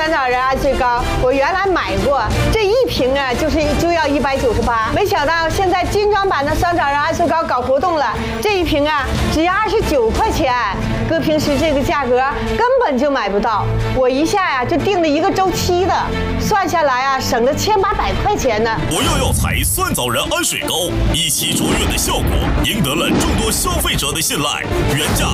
酸枣仁安睡膏，我原来买过，这一瓶啊就要198，没想到现在精装版的酸枣仁安睡膏搞活动了，这一瓶啊只要29块钱，搁平时这个价格根本就买不到。我一下呀就订了1个周期的，算下来啊省了1800块钱呢。 我又要采酸枣仁安睡膏，一起卓越的效果赢得了众多消费者的信赖，原价